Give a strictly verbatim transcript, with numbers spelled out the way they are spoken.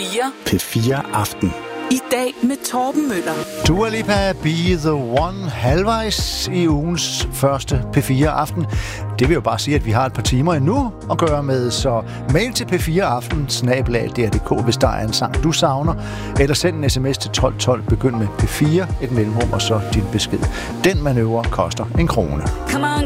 fire. P fire Aften. I dag med Torben Møller. Dua Lipa, Be The One, halvvejs i ugens første P fire Aften. Det vil jo bare sige, at vi har et par timer endnu at gøre med, så mail til p fire aften snabel-a d r punktum d k, hvis der er en sang, du savner, eller send en sms til tolv tolv, begynd med P fire, et mellemrum og så din besked. Den manøvre koster en krone.